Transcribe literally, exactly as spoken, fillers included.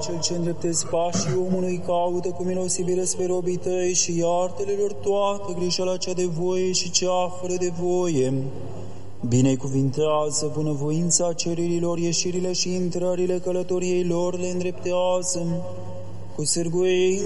cel ce îndreptezi pașii omului, caută cu milostivire spre robii tăi și iartă-le lor toată greșeala cea de voie și cea fără de voie. Binecuvintează bunăvoința cererilor, ieșirile și intrările călătoriei lor le îndreptează. Cu sârguie